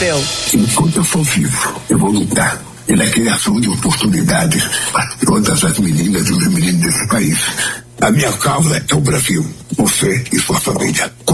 seu? Enquanto eu for vivo, eu vou lutar pela criação de oportunidades para todas as meninas e os meninos desse país. A minha causa é o Brasil, você e sua família.